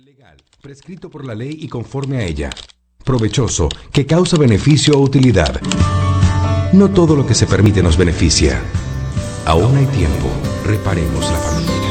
Legal, prescrito por la ley y conforme a ella. Provechoso, que causa beneficio o utilidad. No todo lo que se permite nos beneficia. Aún hay tiempo. Reparemos la familia.